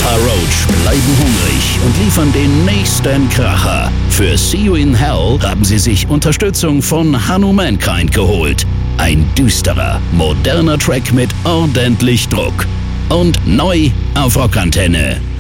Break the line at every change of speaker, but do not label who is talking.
Papa Roach bleiben hungrig und liefern den nächsten Kracher. Für See You in Hell haben sie sich Unterstützung von Hanu Mankind geholt. Ein düsterer, moderner Track mit ordentlich Druck. Und neu auf Rockantenne.